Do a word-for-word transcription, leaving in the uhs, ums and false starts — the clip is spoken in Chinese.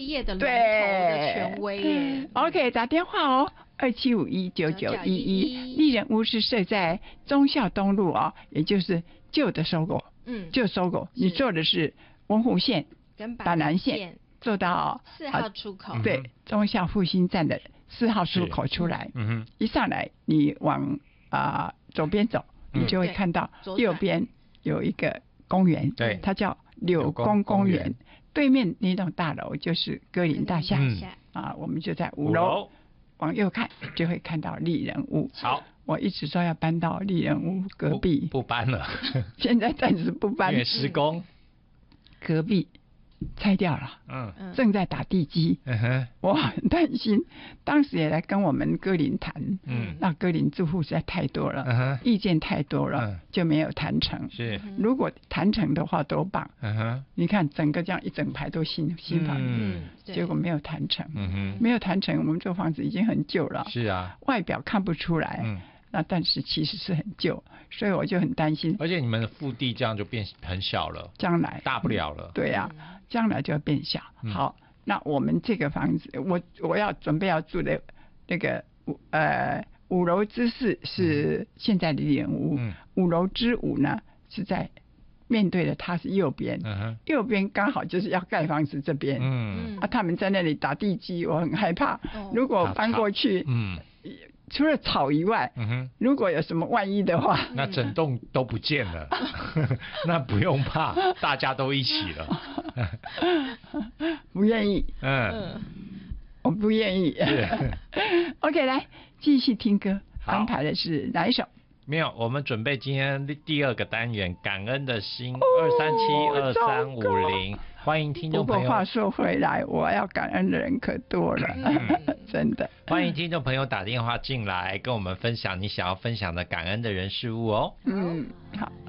业的龙头的权威耶。 OK， 打电话哦，二七五一九九一一。丽人屋是设在忠孝东路哦，也就是旧的搜狗，嗯，旧搜狗，你坐的是文湖线跟板南线，坐到四号出口， 啊、对，忠孝复兴站的四号出口出来，嗯哼，一上来你往啊、呃、左边走，你就会看到右边有一个公园，对，它叫柳公公园。对面那栋大楼就是歌林大厦，嗯、啊，我们就在五楼，往右看就会看到丽人屋。 好， 我一直说要搬到丽人屋隔壁， 不, 不搬了， 现在暂时不搬， 因为施工， 隔壁拆掉了，嗯，正在打地基，嗯哼，我很担心，当时也来跟我们歌林谈，嗯，那歌林住户实在太多了，嗯哼，意见太多了，嗯，就没有谈成。是，如果谈成的话多棒，嗯哼，你看整个这样一整排都新新房子，嗯，结果没有谈成，嗯哼，没有谈成，我们这房子已经很旧了， 是啊， 外表看不出来，嗯。那但是其实是很旧，所以我就很担心。 而且你们的腹地这样就变很小了， 将来大不了了。 嗯、对呀、啊，将来就要变小。嗯、好，那我们这个房子，我我要准备要住的那个呃五楼之四是现在的丽人屋，嗯、五楼之五呢是在面对的，它是右边，嗯、右边刚好就是要盖房子这边。嗯啊，他们在那里打地基，我很害怕。哦、如果搬过去，嗯。除了草以外，嗯哼，如果有什么万一的话， 那整栋都不见了，那不用怕，大家都一起了。 不愿意，嗯，我不愿意。OK， 来继续听歌，安排的是哪一首？ 没有，我们准备今天第二个单元，感恩的心，二三七二三五零，欢迎听众朋友。 不过话说回来，我要感恩的人可多了，嗯、真的。 欢迎听众朋友打电话进来，跟我们分享你想要分享的感恩的人事物哦。嗯，好。